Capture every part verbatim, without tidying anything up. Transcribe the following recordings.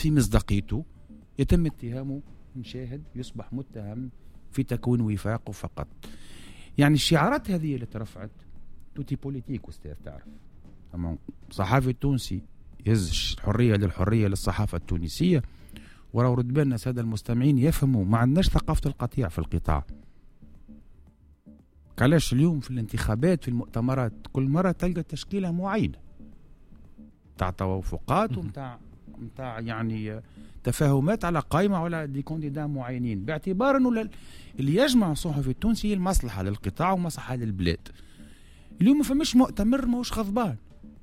في مصداقيته يتم اتهامه مشاهد يصبح متهم في تكوين وفاقه فقط. يعني الشعارات هذه اللي ترفعت توتي بوليتيك أستاذ تعرف، أما صحافي التونسي يهز الحرية للحرية للصحافة التونسية، ولو رد بالنا السادة المستمعين يفهموا ما عندناش ثقافة القطيع في القطاع. علاش اليوم في الانتخابات في المؤتمرات كل مرة تلقى تشكيلة معينة تاع توافقات ومتاع متاع يعني تفاهمات على قائمة ولا دي كونديدا معينين، باعتبار انه اللي يجمع الصحفي التونسي المصلحة للقطاع ومصلحة للبلاد. اليوم ما فماش مؤتمر ماهوش غضبان،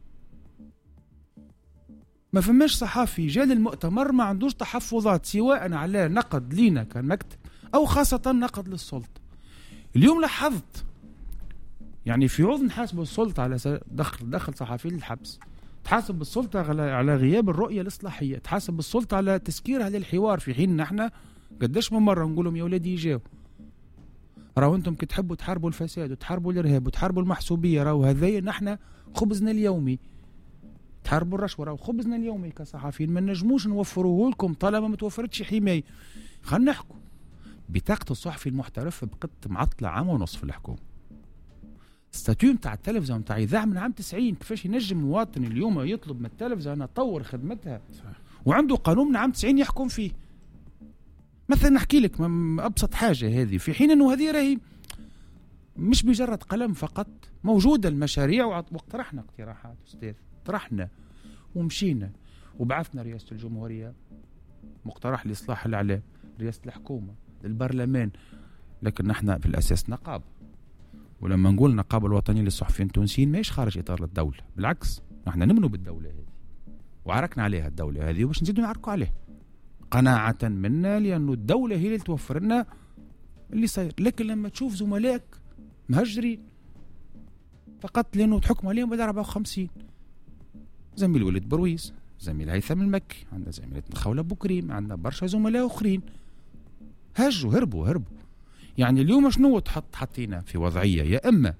ما فماش صحافي جا للمؤتمر ما عندوش تحفظات سواء على نقد لينا كمكتب او خاصة نقد للسلطة. اليوم لاحظت يعني في عوض نحاسب السلطة على دخل دخل صحفيين للحبس، تحاسب السلطة على على غياب الرؤية الإصلاحية، تحاسب السلطة على تسكيرها للحوار، في حين نحن قداش من مرة نقول لهم يا ولادي يجاو راهو انتم كي تحبوا تحاربوا الفساد وتحاربوا الإرهاب وتحاربوا المحسوبية راهو هذايا نحن خبزنا اليومي، تحاربوا الرشوة راهو خبزنا اليومي كصحفيين ما نجموش نوفروه لكم طالما ما توفرتش حماية. خلينا نحكوا بطاقة الصحفي المحترف بقت معطلة عام ونصف في الحكومة. ستاتيو نتاع التلفزيون نتاع إذاعة من عام تسعين، كيفاش ينجم مواطن اليوم يطلب من التلفزيون أن تطور خدمتها وعنده قانون من عام تسعين يحكم فيه؟ مثلا نحكي لك أبسط حاجة هذه، في حين أنه هذه راهي مش بجرد قلم فقط، موجودة المشاريع واقترحنا اقتراحات أستاذ، طرحنا ومشينا وبعثنا رئاسة الجمهورية مقترح لإصلاح الإعلام، رئاسة الحكومة، البرلمان، لكن نحن في الأساس نقابة. ولما نقول النقابة الوطنية للصحفيين التونسيين ماهيش خارج إطار الدولة، بالعكس نحن نمنوا بالدولة هذه وعركنا عليها الدولة هذه وباش نزيدوا نعركوا عليها قناعة منا، لأنه الدولة هي اللي توفر لنا اللي صاير. لكن لما تشوف زملائك مهجرين فقط لأنه تحكم عليهم بعد أربعة وخمسين، زميل وليد برويس، زميل هيثم المكي، عندنا زميلتنا خولة بوكريم، عندنا برشا زملاء أخرين هجوا هربوا هربوا. يعني اليوم شنو تحط حطينا في وضعية يا إما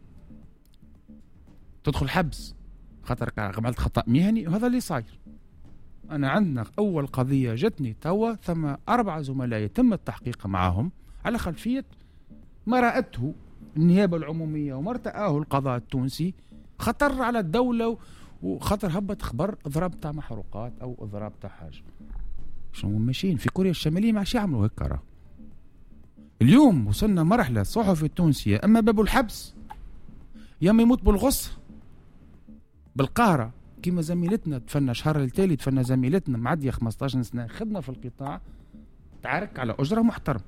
تدخل حبس خاطر عملت خطأ مهني، وهذا اللي صاير. أنا عندنا أول قضية جتني توا ثم أربع زملاء يتم التحقيق معهم على خلفية ما رأته النيابة العمومية وما ارتآه القضاء التونسي، خطر على الدولة وخطر هبط خبر إضراب تاع محروقات أو إضراب تاع حاجة. شنو ماشيين في كوريا الشمالية ماشي يعملوا هيك راه. اليوم وصلنا مرحلة الصحفي التونسي أما باب الحبس يا ما يموت بالغصة بالقهرة، كما زميلتنا تفنى شهر التالي تفنى زميلتنا معدية خمسة عشر سنة خدمة في القطاع تعارك على أجرة محترمة،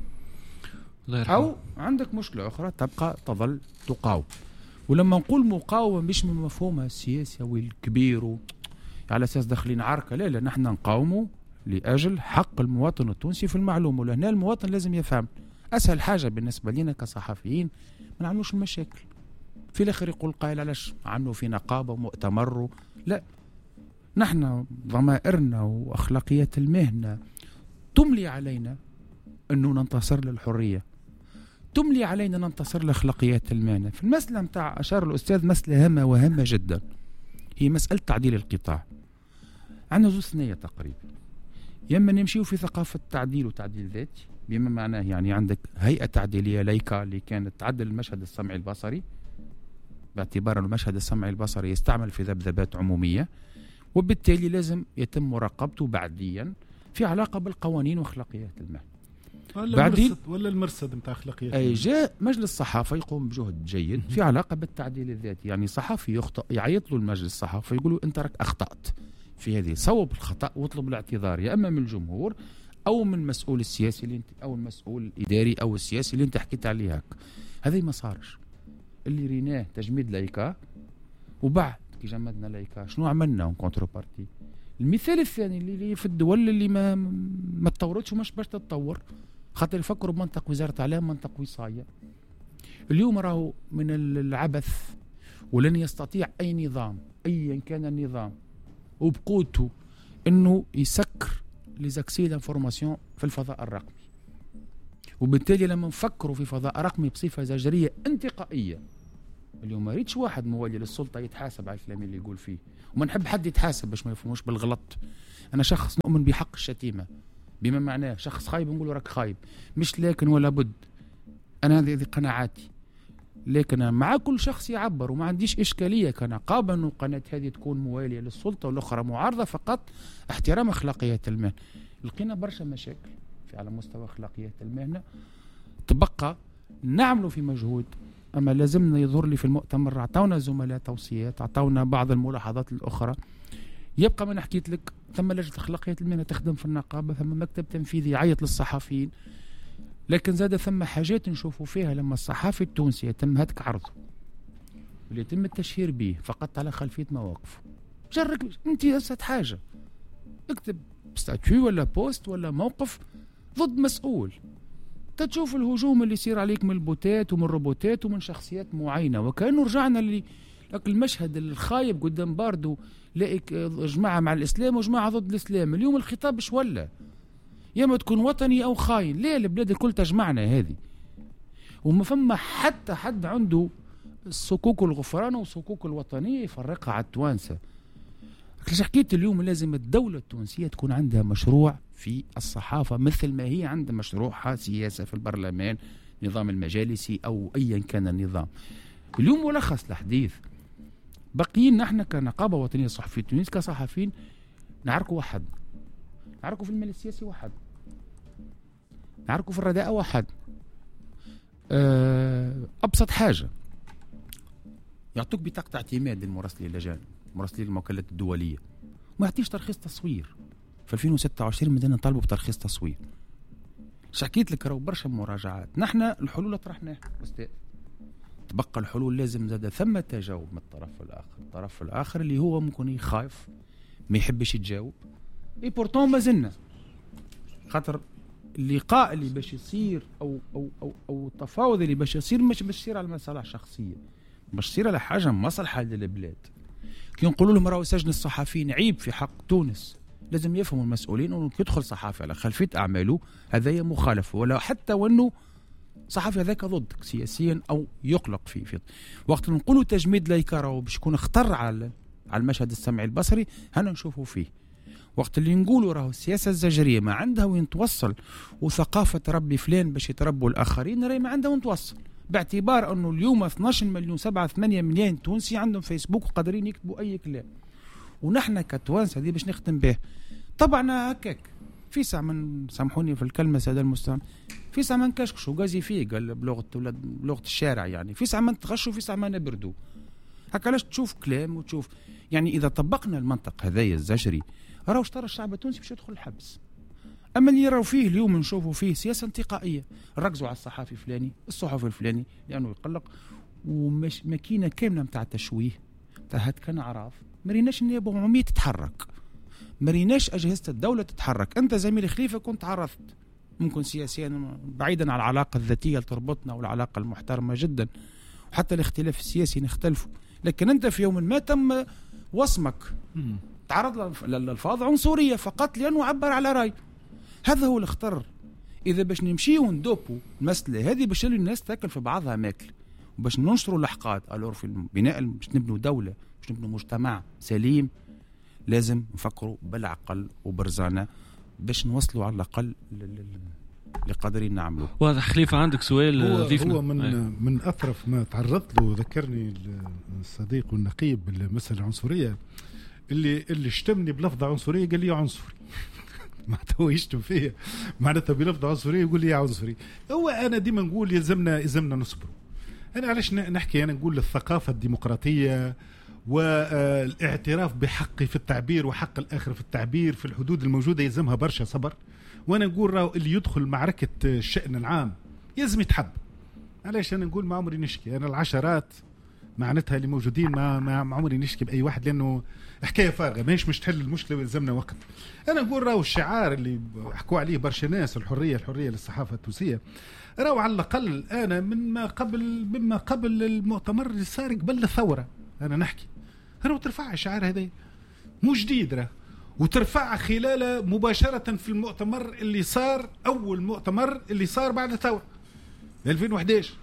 أو عندك مشكلة أخرى تبقى تظل تقاوم. ولما نقول مقاومة مش من مفهومها السياسي أو الكبير و... على أساس داخلين عركة، لا لا نحن نقاومه لأجل حق المواطن التونسي في المعلومة، ولهنا المواطن لازم يفهم. أسهل حاجة بالنسبة لنا كصحفيين ما نعملوش المشاكل، في الآخر يقول قائل علاش عملوا في نقابة ومؤتمر، لا نحن ضمائرنا وأخلاقيات المهنة تملي علينا أنه ننتصر للحرية، تملي علينا ننتصر لأخلاقيات المهنة. في المسألة متاع أشار الأستاذ مسألة هامة وهامة جدا، هي مسألة تعديل القطاع. عندنا زوج ثنية تقريبا، يما نمشيو في ثقافة تعديل وتعديل ذاتي بما معناه يعني عندك هيئة تعديلية ليكا اللي كانت تعدل المشهد السمعي البصري، باعتبار المشهد السمعي البصري يستعمل في ذبذبات عمومية، وبالتالي لازم يتم مراقبته بعديا في علاقة بالقوانين وأخلاقيات المهنة. ولا المرصد ولا المرصد نتاع أخلاقيات أي جاء مجلس الصحافة يقوم بجهد جيد في علاقة بالتعديل الذاتي، يعني صحافي يخطئ يعيط له المجلس الصحافة يقولوا أنت راك أخطأت في هذه، صوب الخطأ واطلب الاعتذار يا أما من الجمهور أو من المسؤول السياسي اللي انت أو المسؤول الإداري أو السياسي اللي أنت حكيت عليه هك. هذه ما صارش، اللي ريناه تجميد لايكا وبعد كي جمدنا لايكا شنو عملنا كونتر بارتي. المثال الثاني اللي في الدول اللي ما ما تطورتش ومش باش تتطور خاطر يفكروا بمنطق وزارة إعلام منطق وصاية. اليوم راهو من العبث ولن يستطيع أي نظام أيا كان النظام وبقوته انه يسكر لزاكسي لانفورماسيون في الفضاء الرقمي، وبالتالي لما نفكروا في فضاء رقمي بصفه زجريه انتقائيه اليوم ما ريتش واحد موالي للسلطه يتحاسب على الكلام اللي يقول فيه، وما نحب حد يتحاسب باش ما يفهموش بالغلط. انا شخص نؤمن بحق الشتيمه بما معناه شخص خايب نقول راك خايب، مش لكن ولا بد. انا هذه قناعاتي، لكن مع كل شخص يعبر وما عنديش اشكاليه كنقابه انه قناه هذه تكون مواليه للسلطه والاخرى معارضه، فقط احترام اخلاقيات المهنه. لقينا برشا مشاكل في على مستوى اخلاقيات المهنه، تبقى نعملوا في مجهود. اما لازمنا يظهر لي في المؤتمر عطاونا زملاء توصيات، عطاونا بعض الملاحظات الاخرى. يبقى ما حكيت لك ثم لجنه اخلاقيات المهنه تخدم في النقابه، ثم مكتب تنفيذي يعيط للصحفيين، لكن زاد ثم حاجات نشوفوا فيها لما الصحافي التونسي يتم هتك عرضه واللي يتم التشهير به فقط على خلفيه مواقفه. جرك انت اسد حاجه، اكتب ستاتيو ولا بوست ولا موقف ضد مسؤول، تشوف الهجوم اللي يصير عليك من البوتات ومن الروبوتات ومن شخصيات معينه، وكانه رجعنا اللي المشهد الخايب قدام باردو، لاقيك جماعه مع الاسلام وجماعه ضد الاسلام. اليوم الخطاب ايش ولا؟ يا ما تكون وطني او خاين. ليه البلاد الكل تجمعنا هذه؟ وما فما حتى حد عنده الصكوك الغفران والصكوك الوطنيه يفرقها على التوانسه. ليش حكيت اليوم لازم الدوله التونسيه تكون عندها مشروع في الصحافه مثل ما هي عندها مشروعها سياسه في البرلمان، نظام المجالسي او ايا كان النظام. اليوم ملخص الحديث، باقيين نحن كنقابه وطنيه صحفيه تونس كصحفيين نعركوا واحد، نعركوا في المال السياسي واحد، نعركوا في الرداءة واحد. أبسط حاجة يعطوك بطاقة اعتماد للمراسلين اللجان، مراسلين الموكلات الدولية، ما يعطيش ترخيص تصوير. في ألفين وستة وعشرين بدنا نطالبوا بترخيص تصوير. شحكيت لك راهو برشا مراجعات، نحن الحلول طرحناها أستاذ، تبقى الحلول لازم زاد ثم تجاوب من الطرف الآخر. الطرف الآخر اللي هو ممكن يخاف ما يحبش يتجاوب، اي بورتون ما زلنا خاطر اللقاء اللي باش يصير او او او او التفاوض اللي باش يصير مش باش يصير على مصالح شخصيه، باش يصير على حاجه مصلحه للبلاد. كي نقولوا لهم راهو سجن الصحفيين عيب في حق تونس، لازم يفهموا المسؤولين انه يدخل صحافي على خلفيه اعماله هذايا مخالفه، ولا حتى وانه صحفي هذاك ضدك سياسيا او يقلق فيه في وقت نقولوا تجميد لايكا راهو باش يكون خطر على على المشهد السمعي البصري، هنا نشوفوا فيه. وقت اللي نقولوا راهو السياسه الزجريه ما عندها وين توصل، وثقافه ربي فلان باش يتربوا الاخرين راهي ما عندها وين توصل، باعتبار انه اليوم اثناش مليون سبعة ثمانية مليون تونسي عندهم فيسبوك وقادرين يكتبوا اي كلام، ونحن كتوانسه دي باش نختم به. طبعا هكاك في ساعه من سامحوني في الكلمه ساده المستمع، في ساعه ما نكشكشوا غازي فيه قال بلغه بلغه الشارع، يعني في ساعه ما نتغشوا في ساعه ما نبردوا. هكا علاش تشوف كلام وتشوف، يعني اذا طبقنا المنطق هذايا الزجري راهو اشترى الشعب التونسي باش يدخل الحبس. اما اللي راهو فيه اليوم نشوفوا فيه سياسه انتقائيه، ركزوا على الصحافي الفلاني الصحفي الفلاني لانه يقلق، ومش ماكينه كامله نتاع تشويه نتاع هتكن اعراف. مريناش النيابه العموميه تتحرك، مريناش اجهزه الدوله تتحرك. انت زميلي خليفه كنت عرفت ممكن سياسيا بعيدا عن العلاقه الذاتيه اللي تربطنا والعلاقه المحترمه جدا، وحتى الاختلاف السياسي نختلفوا، لكن انت في يوم ما تم وصمك تعرض للألفاظ عنصرية فقط لأنه عبر على رأي. هذا هو الاختر. إذا باش نمشي وندوبوا المسألة هذه باش الناس تاكل في بعضها ماكل، وباش ننشروا اللحقات ألور في بناء، باش نبنوا دولة، باش نبنوا مجتمع سليم، لازم نفكروا بالعقل وبرزانة باش نوصلوا على الأقل اللي قادرين نعملوه. واضح. خليفة عندك سؤال؟ هو, هو من أي. من أطرف ما تعرضت له ذكرني الصديق والنقيب بالمسألة العنصرية، اللي اللي شتمني بلفظ عنصريه قال لي عنصري معناتها هو يشتم فيا معناتها بلفظ عنصريه يقول لي عنصري. هو انا ديما نقول يلزمنا يلزمنا نصبر. انا علاش نحكي؟ انا نقول الثقافه الديمقراطيه والاعتراف بحقي في التعبير وحق الاخر في التعبير في الحدود الموجوده يلزمها برشا صبر. وانا نقول راهو اللي يدخل معركه الشأن العام يلزم يتحب. علاش انا نقول ما عمري نشكي، انا العشرات معناتها اللي موجودين ما ما عمري نشكي باي واحد لانه حكايه فارغه ماهيش مش تحل المشكله ويلزمنا وقت. انا نقول راهو الشعار اللي حكوا عليه برشا ناس الحريه الحريه للصحافه التونسيه، راهو على الاقل انا من ما قبل مما قبل المؤتمر اللي صار قبل الثوره انا نحكي راهو ترفع الشعار هذا مو جديد، راه وترفع خلاله مباشره في المؤتمر اللي صار اول مؤتمر اللي صار بعد الثوره ألفين وإحدى عشر،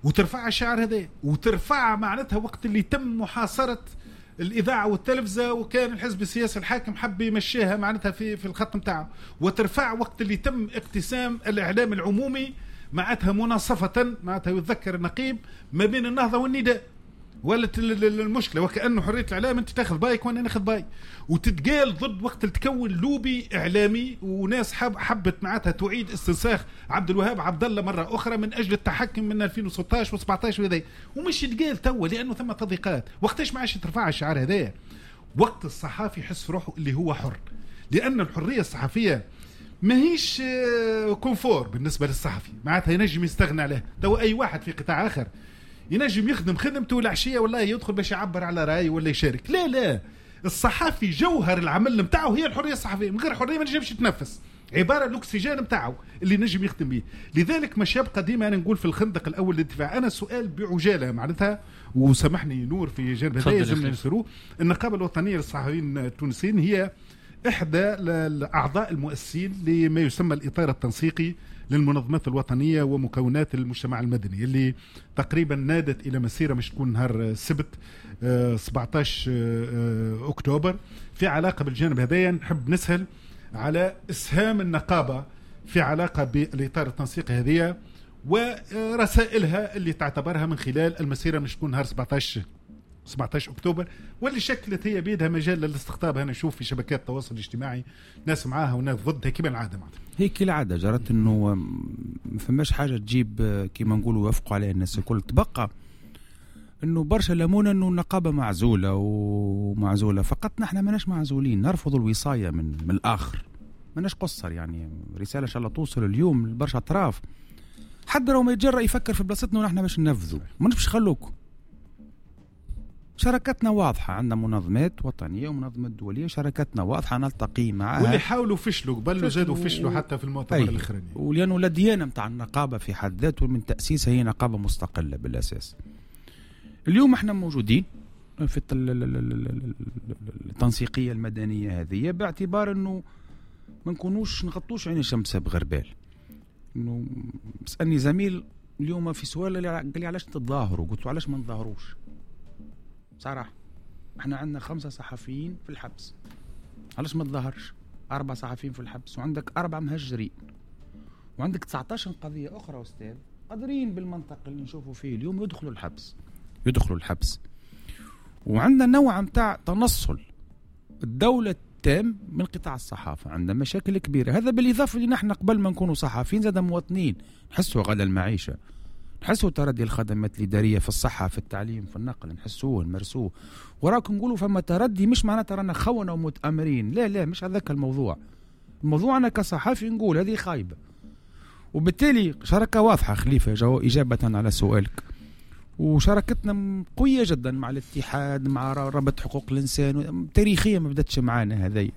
وترفع الشعار هذا، وترفع معناتها وقت اللي تم محاصرة الإذاعة والتلفزة وكان الحزب السياسي الحاكم حب يمشيها معناتها في في الخط متاعه، وترفع وقت اللي تم اقتسام الإعلام العمومي معناتها مناصفة معناتها يتذكر النقيب ما بين النهضة والنداء. ولت المشكله وكانه حريه الاعلام انت تاخذ بايك وانا ناخذ باي، وتتقال ضد وقت تكون لوبي اعلامي وناس حب حبت معناتها تعيد استنساخ عبد الوهاب عبد الله مره اخرى من اجل التحكم من ألفين وستة عشر و17 وهذا، ومش يتقال توا لانه ثم تضييقات. وقتاش ما عادش ترفع الشعار هذا؟ وقت الصحافي يحس روحه اللي هو حر، لان الحريه الصحفيه ماهيش كونفور بالنسبه للصحفي، معناتها ينجم يستغنى عليه. تو اي واحد في قطاع اخر ينجم يخدم خدمته العشيه والله يدخل باش يعبر على راي ولا يشارك. لا لا، الصحفي جوهر العمل نتاعو هي الحريه الصحفيه، من غير حريه ما نجمش يتنفس، عباره الاكسجين نتاعو اللي نجم يخدم به. لذلك مش يبقى ديما انا نقول في الخندق الاول للدفاع. انا السؤال بعجاله معناتها وسامحني نور في جانب هذا لازم نسروه. النقابه الوطنيه للصحفيين التونسيين هي احدى الاعضاء المؤسسين لما يسمى الاطار التنسيقي للمنظمات الوطنية ومكونات المجتمع المدني، اللي تقريبا نادت إلى مسيرة مش تكون نهار السبت سبعة عشر أكتوبر في علاقة بالجانب هذايا. نحب نسهل على إسهام النقابة في علاقة بالإطار التنسيقي هذه ورسائلها اللي تعتبرها من خلال المسيرة مش تكون نهار سبعة عشر أكتوبر، واللي شكلت هي بيدها مجال للاستقطاب. أنا أشوف في شبكات التواصل الاجتماعي ناس معاها وناس ضدها كما العادة معها. هي كالعادة جرت انه ما فماش حاجة تجيب كما نقولوا يوافقوا عليها الناس الكل. تبقى انه برشا لمونة انه النقابة معزولة ومعزولة، فقط نحن ماناش معزولين، نرفض الوصاية من, من الآخر، ماناش قصر. يعني رسالة ان شاء الله توصل اليوم لبرشا أطراف، حد لو ما يتجرأ يفكر في بلاصتنا ونحن باش ننفذوا، ما باش نخلوكم. شراكتنا واضحة، عندنا منظمات وطنية ومنظمات دولية، شراكتنا واضحة نلتقي معها. واللي حاولوا فشلوا قبل زادوا فشلوا و... حتى في المؤتمر الأخراني. ولأنه لا ديانة متاع النقابة في حد ذاته من تأسيسها هي نقابة مستقلة بالأساس. اليوم احنا موجودين في التنسيقية المدنية هذه باعتبار انه ما نكونوش نغطوش عين الشمس بغربال. انه سألني زميل اليوم في سؤال قال لي علاش تتظاهروا؟ قلت له علاش ما نظاهروش صراحة. احنا عندنا خمسة صحفيين في الحبس، علاش ما تظاهرش؟ أربع صحفيين في الحبس وعندك أربع مهجرين وعندك تسعة عشر قضية أخرى أستاذ قادرين بالمنطق اللي نشوفوا فيه اليوم يدخلوا الحبس يدخلوا الحبس وعندنا نوع متاع تنصل الدولة التام من قطاع الصحافة. عندنا مشاكل كبيرة. هذا بالإضافة لنا احنا قبل ما نكونوا صحفيين زاد مواطنين، نحسوا غلا المعيشة، نحسوا تردي الخدمات الإدارية في الصحة في التعليم في النقل، نحسوه نمرسوه. وراكم نقولوا فما تردي مش معناتها رانا خونة ومتأمرين، لا لا مش هذاك الموضوع. الموضوع أنا كصحافي نقول هذه خايبة، وبالتالي شراكة واضحة خليفة جو إجابة على سؤالك. وشراكتنا قوية جدا مع الاتحاد مع رابط حقوق الإنسان، تاريخيا ما بدتش معانا هذي.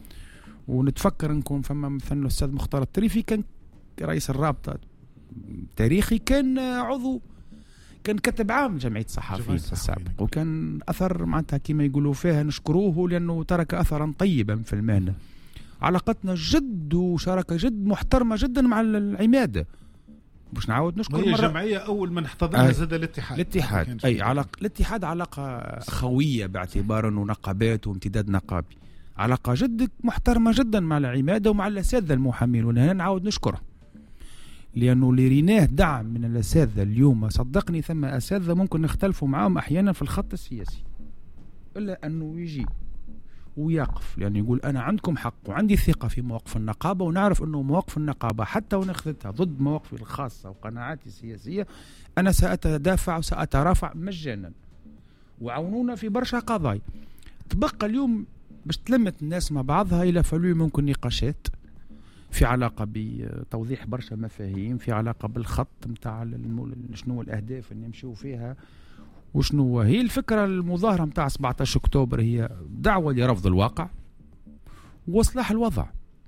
ونتفكر نكون فما مثلا الأستاذ مختار الطريفي كان رئيس الرابطة تاريخي، كان عضو كان كتب عام جمعية الصحافيين في السابق، وكان أثر معناتها كما يقولوا فيها نشكروه لأنه ترك أثرا طيبا في المهنة. علاقتنا جد وشراكة جد محترمة جدا مع العمادة. باش نعاود نشكر هي جمعية أول من احتضنها آه زاد الاتحاد. الاتحاد أي علاقة الاتحاد علاقة أخوية باعتبار أنه نقابات وامتداد نقابي، علاقة جد محترمة جدا مع العمادة ومع الأساتذة المحامين. وهنا نعاود نشكره لأنه اللي ريناه دعم من الأساتذة اليوم. صدقني ثم أساتذة ممكن نختلفوا معهم أحيانا في الخط السياسي، إلا أنه يجي ويقف لأنه يقول أنا عندكم حق وعندي ثقة في مواقف النقابة، ونعرف أنه مواقف النقابة حتى ونخذتها ضد مواقفي الخاصة وقناعاتي السياسية أنا سأتدافع وسأترافع مجانا، وعونونا في برشا قضايا. تبقى اليوم باش تلمت الناس مع بعضها إلى فلو ممكن نقاشات في علاقة بتوضيح برشا مفاهيم، في علاقة بالخط متاع شنو الأهداف اللي نمشيو فيها وشنو هي الفكرة. المظاهرة متاع سبعة عشر أكتوبر هي دعوة لرفض الواقع وإصلاح الوضع،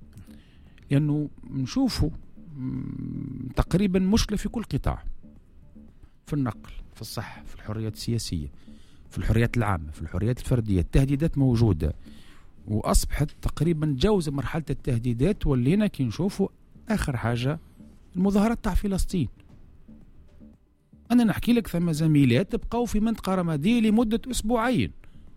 لأنه نشوفوا تقريبا مشكلة في كل قطاع، في النقل في الصحة في الحريات السياسية في الحريات العامة في الحريات الفردية. التهديدات موجودة وأصبحت تقريبا جوز مرحلة التهديدات، ولينا كي نشوفوا آخر حاجة المظاهرات تاع فلسطين. أنا نحكي لك ثم زميلات بقوا في منطقة رمادية لمدة أسبوعين،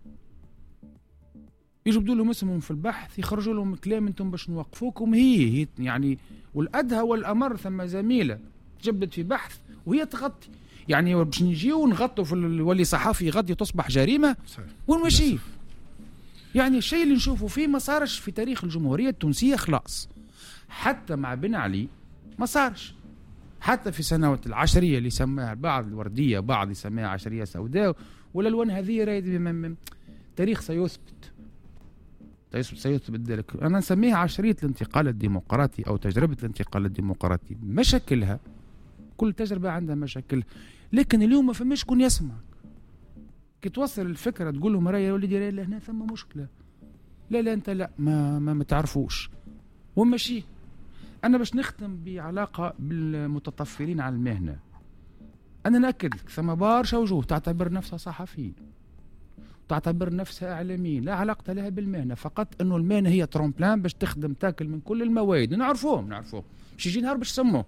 يجبدوا لهم اسمهم في البحث، يخرجوا لهم كلام انتم باش نوقفوكم. هي, هي يعني والأدهى والأمر ثم زميلة جبت في بحث وهي تغطي، يعني باش نجيو ونغطوا في ولي صحافي يغطي تصبح جريمة ونمشي. يعني الشيء اللي نشوفه فيه ما صارش في تاريخ الجمهورية التونسية خلاص، حتى مع بن علي ما صارش، حتى في سنوات العشرية اللي سماها بعض الوردية بعض يسميها عشرية سوداء والألوان هذه رايد تاريخ سيثبت سيثبت ذلك. أنا نسميها عشرية الانتقال الديمقراطي أو تجربة الانتقال الديمقراطي. مشاكلها كل تجربة عندها مشاكل، لكن اليوم ما فماش كون يسمع كي توصل الفكرة تقول له مرايا يا ولدي لا هنا ثم مشكلة، لا لا أنت لا ما ما متعرفوش ومشي. أنا باش نختم بعلاقة بالمتطفلين على المهنة. أنا نأكد لك ثم بارشة وجوه تعتبر نفسها صحفيين، تعتبر نفسها إعلاميين، لا علاقة لها بالمهنة، فقط أنه المهنة هي ترومبلان باش تخدم تاكل من كل المواد. نعرفوهم نعرفوهم باش يجي نهار باش يسموه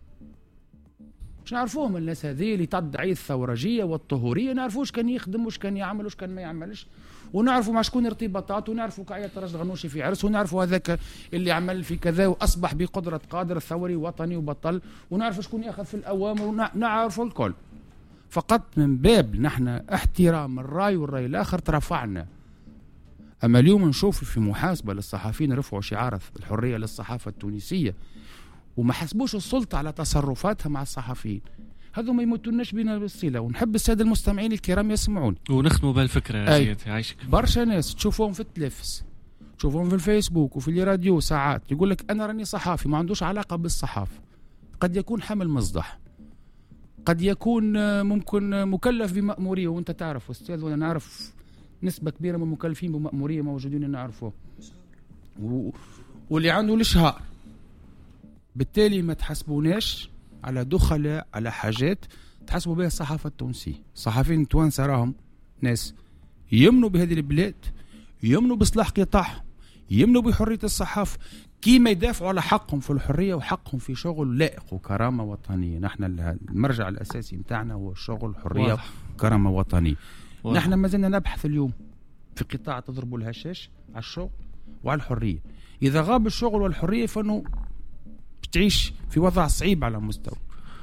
باش نعرفوهم الناس هذه اللي تدعي الثورجية والطهورية، نعرفوش كان يخدم وش كان يعمل وش كان ما يعملش، ونعرفوا مع شكون ارتباطات، ونعرفوا كعية رجل غنوشي في عرس، ونعرفوا هذاك اللي عمل في كذا وأصبح بقدرة قادر ثوري وطني وبطل، ونعرفوا شكون يأخذ في الأوامر، ونعرفوا الكل. فقط من باب نحن احترام الرأي والرأي الآخر ترفعنا. أما اليوم نشوف في محاسبة للصحفيين رفعوا شعار الحرية للصحافة التونسية وما حسبوش السلطة على تصرفاتها مع الصحفيين، هذو ما يموتوناش بينا بالصلة. ونحب السادة المستمعين الكرام يسمعون ونختموا بهالفكرة يا سيدي عايشك. برشا ناس تشوفهم في التلفز، تشوفهم في الفيسبوك وفي الراديو ساعات يقول لك أنا راني صحافي، ما عندوش علاقة بالصحافة، قد يكون حمل مصدح، قد يكون ممكن مكلف بمأمورية، وانت تعرف أستاذ وانا نعرف نسبة كبيرة من المكلفين بمأمورية موجودين نعرفه، و... واللي عنده الإشهار. بالتالي ما تحسبوناش على دخلاء على حاجات تحسبوا بها الصحافة التونسية. الصحفيين التوانسة راهم ناس يمنوا بهذه البلاد، يمنوا بإصلاح قطاعهم، يمنوا بحرية الصحافة، كيما يدافعوا على حقهم في الحرية وحقهم في شغل لائق وكرامة وطنية. نحن المرجع الأساسي متاعنا هو الشغل، الحرية وكرامة وطنية. واضح. نحن ما زلنا نبحث اليوم في قطاع تضربوا الهشاش على الشغل وعلى الحرية. إذا غاب الشغل والحرية فإنه تعيش في وضع صعيب على مستوى.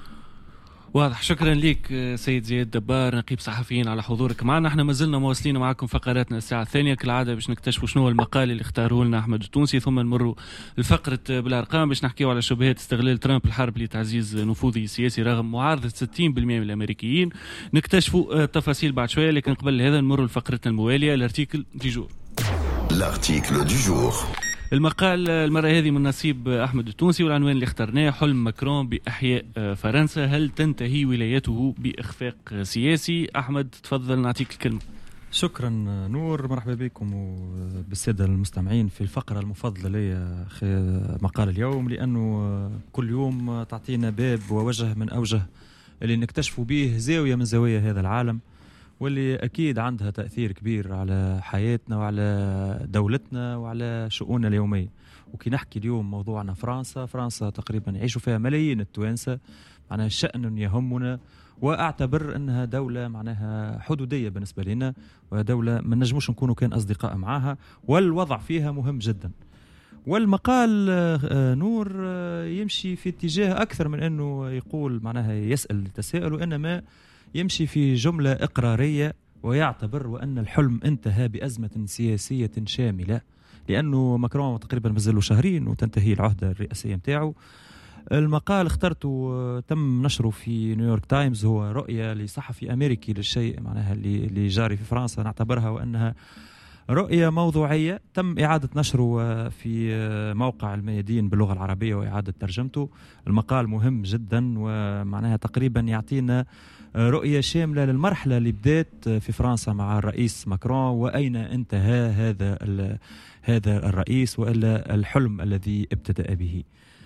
واضح. شكرا لك سيد زياد دبار نقيب صحفيين على حضورك معنا. احنا ما زلنا مواصلين معكم فقراتنا الساعة الثانية كالعادة باش نكتشفوا شنو المقال اللي اختاره لنا أحمد التونسي، ثم نمروا الفقرة بالأرقام باش نحكيوا على شبهات استغلال ترامب الحرب لتعزيز نفوذه السياسي رغم معارضة ستين بالمئة من الأمريكيين. نكتشفوا التفاصيل بعد شوية، لكن قبل هذا نمروا لفقرتنا الموالية الارتيكل دي جور. الارتيكل دي جور. المقال المرة هذه من نصيب أحمد التونسي، والعنوان اللي اخترناه حلم ماكرون بإحياء فرنسا، هل تنتهي ولايته بإخفاق سياسي؟ أحمد تفضل نعطيك الكلمة. شكرا نور، مرحبا بكم وبالسادة المستمعين في الفقرة المفضلة لي مقال اليوم، لأنه كل يوم تعطينا باب ووجه من أوجه اللي نكتشفوا به زاوية من زوايا هذا العالم، واللي أكيد عندها تأثير كبير على حياتنا وعلى دولتنا وعلى شؤوننا اليومية. وكي نحكي اليوم موضوعنا فرنسا، فرنسا تقريبا يعيشوا فيها ملايين التوانسة، معناها شأن يهمنا، وأعتبر أنها دولة معناها حدودية بالنسبة لنا، ودولة ما نجموش نكونوا كان أصدقاء معها، والوضع فيها مهم جدا. والمقال نور يمشي في اتجاه أكثر من أنه يقول معناها يسأل التساؤل، وإنما يمشي في جملة إقرارية، ويعتبر وأن الحلم انتهى بأزمة سياسية شاملة، لأنه ماكرون تقريبا مازالوا شهرين وتنتهي العهدة الرئاسية متاعه. المقال اخترته تم نشره في نيويورك تايمز، هو رؤية لصحفي أمريكي للشيء معناها اللي, اللي جاري في فرنسا. نعتبرها وأنها رؤية موضوعية تم إعادة نشره في موقع الميادين باللغة العربية وإعادة ترجمته. المقال مهم جدا، ومعناها تقريبا يعطينا رؤية شاملة للمرحلة اللي بدأت في فرنسا مع الرئيس ماكرون، وأين انتهى هذا هذا الرئيس وإلا الحلم الذي ابتدأ به.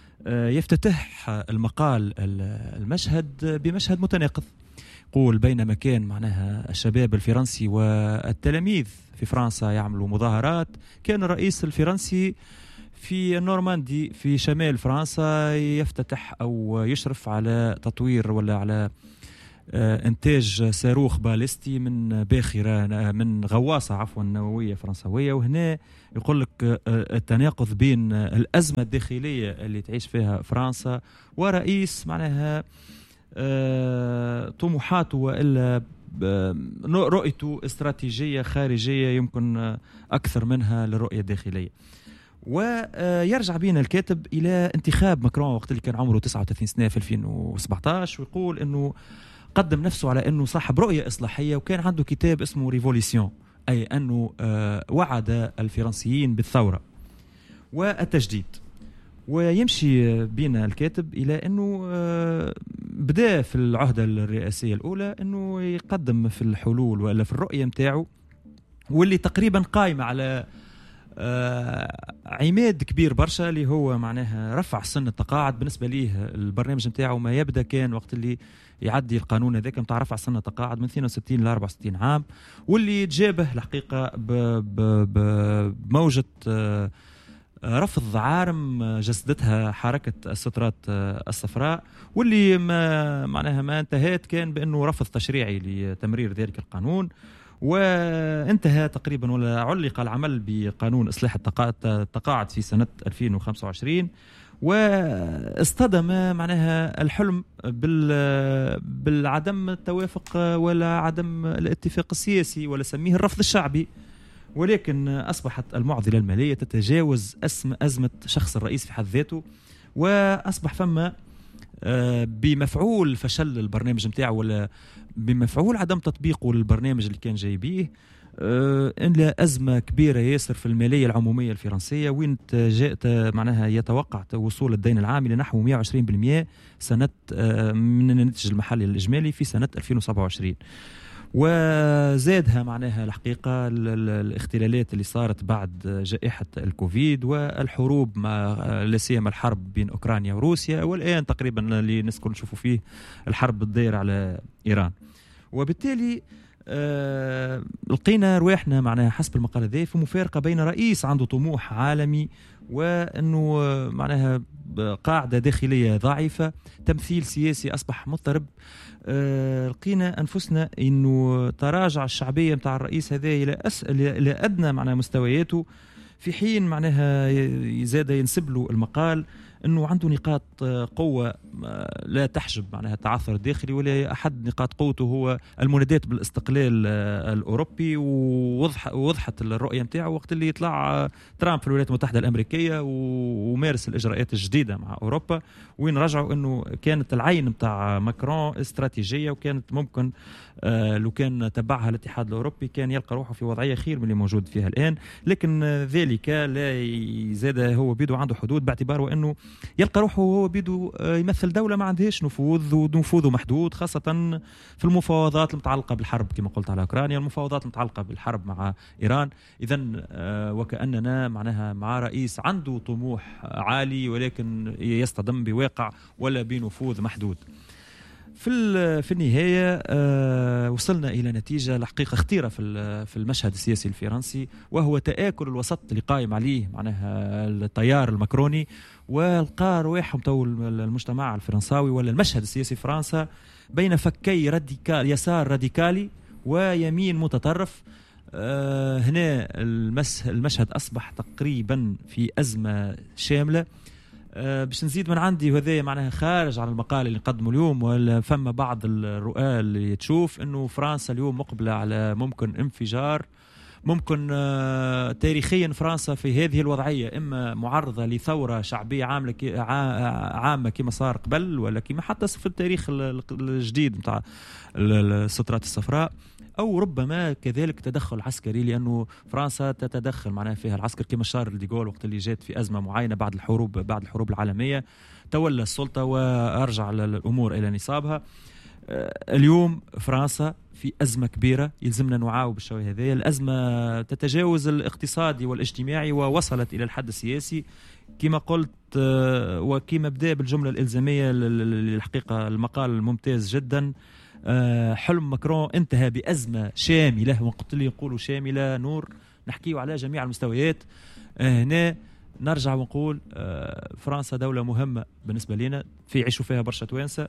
يفتتح المقال المشهد بمشهد متناقض، يقول بينما كان معناها الشباب الفرنسي والتلاميذ في فرنسا يعملوا مظاهرات، كان الرئيس الفرنسي في النورماندي في شمال فرنسا يفتتح أو يشرف على تطوير ولا على إنتاج صاروخ باليستي من باخرة من غواصة عفوا نووية فرنسوية. وهنا يقول لك التناقض بين الأزمة الداخلية اللي تعيش فيها فرنسا ورئيس معناها طموحاته وإلا رؤيته استراتيجية خارجية يمكن أكثر منها للرؤية الداخلية. ويرجع بينا الكاتب إلى انتخاب ماكرون وقت اللي كان عمره تسعة وثلاثين سنة في ألفين وسبعة عشر، ويقول أنه قدم نفسه على أنه صاحب رؤية إصلاحية، وكان عنده كتاب اسمه ريفوليسيون، أي أنه وعد الفرنسيين بالثورة والتجديد. ويمشي بينا الكاتب إلى أنه بدأ في العهدة الرئاسية الأولى أنه يقدم في الحلول ولا في الرؤية متاعه، واللي تقريبا قائمة على عماد كبير برشا اللي هو معناها رفع سن التقاعد. بالنسبة ليه البرنامج متاعه ما يبدأ كان وقت اللي يعدي القانون هذاك متاع رفع سن التقاعد من اثنين وستين إلى أربعة وستين عام، واللي تجابه الحقيقة بموجة رفض عارم جسدتها حركة السترات الصفراء، واللي ما معناها ما انتهت كان بأنه رفض تشريعي لتمرير ذلك القانون. وانتهى تقريبا ولا علق العمل بقانون إصلاح التقاعد في سنة ألفين وخمسة وعشرين، واصطدم معناها الحلم بالعدم التوافق ولا عدم الاتفاق السياسي ولا سميه الرفض الشعبي. ولكن أصبحت المعضلة المالية تتجاوز أسم أزمة شخص الرئيس في حد ذاته، وأصبح فما بمفعول فشل البرنامج متاعه ولا بمفعول عدم تطبيقه للبرنامج اللي كان جاي بيه إن أزمة كبيرة ياسر في المالية العمومية الفرنسية، وين جاءت معناها يتوقع وصول الدين العام إلى نحو مئة وعشرين بالمئة سنة من الناتج المحلي الإجمالي في سنة ألفين وسبعة وعشرين. وزادها معناها الحقيقة الاختلالات اللي صارت بعد جائحة الكوفيد والحروب ما لا سيما الحرب بين أوكرانيا وروسيا، والآن تقريبا اللي نسكن نشوفوا فيه الحرب الدائرة على إيران. وبالتالي آه لقينا رواحنا معناها حسب المقالة ذي في مفارقة بين رئيس عنده طموح عالمي وأنه معناها قاعدة داخلية ضعيفة، تمثيل سياسي أصبح مضطرب. آه لقينا أنفسنا أنه تراجع الشعبية متاع الرئيس هذا إلى, أس... إلى أدنى معناها مستوياته، في حين معناها يزاد ينسب له المقال أنه عنده نقاط قوة لا تحجب معناها التعثر الداخلي، ولا أحد نقاط قوته هو المناداة بالاستقلال الأوروبي. ووضح وضحت الرؤية متاعه وقت اللي يطلع ترامب في الولايات المتحدة الأمريكية ومارس الإجراءات الجديدة مع أوروبا، وين رجعوا أنه كانت العين متاع ماكرون استراتيجية، وكانت ممكن لو كان تبعها الاتحاد الأوروبي كان يلقى روحه في وضعية خير من اللي موجود فيها الآن. لكن ذلك لا يزاد هو بيدو عنده حدود، باعتباره أنه يلقى روحه هو بيدو يمثل دولة ما عندهاش نفوذ ونفوذه محدود، خاصة في المفاوضات المتعلقة بالحرب كما قلت على أوكرانيا، المفاوضات المتعلقة بالحرب مع إيران. إذن وكأننا معناها مع رئيس عنده طموح عالي ولكن يصطدم بواقع ولا بنفوذ محدود. في في النهاية آه وصلنا إلى نتيجة الحقيقة خطيرة في في المشهد السياسي الفرنسي، وهو تآكل الوسط اللي قائم عليه معناها التيار الماكروني، والقى رواحهم تو المجتمع الفرنساوي ولا المشهد السياسي في فرنسا بين فكي راديكال يسار راديكالي ويمين متطرف. آه هنا المشهد أصبح تقريبا في أزمة شاملة. أه باش نزيد من عندي وهذا معناها خارج عن المقال اللي نقدمه اليوم، ولا فما بعض الرؤى اللي تشوف انه فرنسا اليوم مقبلة على ممكن انفجار، ممكن أه تاريخيا فرنسا في هذه الوضعية اما معرضة لثورة شعبية عامة عامة كما صار قبل، ولا كما حتى في التاريخ الجديد متاع السترات الصفراء، أو ربما كذلك تدخل عسكري، لأنه فرنسا تتدخل معناها فيها العسكر كما شار ديغول وقت اللي جات في أزمة معينة بعد الحروب بعد الحروب العالمية تولى السلطة وأرجع الأمور إلى نصابها. اليوم فرنسا في أزمة كبيرة يلزمنا نعاود بالشوي هذه الأزمة، تتجاوز الاقتصادي والاجتماعي ووصلت إلى الحد السياسي كما قلت، وكما بدأ بالجملة الإلزامية الحقيقة المقال الممتاز جدا. حلم ماكرون انتهى بأزمة شاملة، وقلت لي يقولوا شاملة نور نحكيه على جميع المستويات. هنا نرجع ونقول فرنسا دولة مهمة بالنسبة لنا، في عيشوا فيها برشا توانسة،